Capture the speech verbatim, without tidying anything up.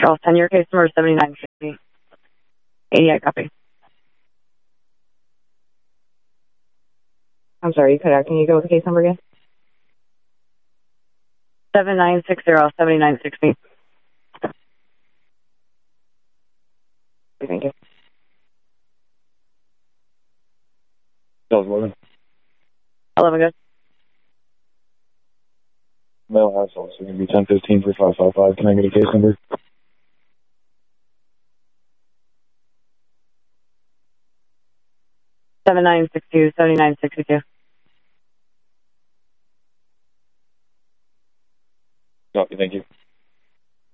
Charles ten, your case number seventy-nine sixty. eighty-eight, copy. I'm sorry, you cut out. Can you go with the case number again? seven nine six zero, seventy-nine sixty. Thank you. Charles eleven. eleven, good. Male household, so it's going to be ten fifteen for five five five. Can I get a case number? seven nine six two, seventy-nine sixty-two. Copy, thank you.